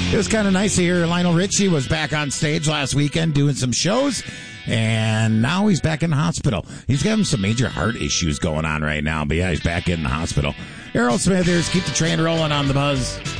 It was kind of nice to hear Lionel Richie was back on stage last weekend doing some shows, and now he's back in the hospital. He's having some major heart issues going on right now, but yeah, he's back in the hospital. Errol Smithers, keep the train rolling on the Buzz.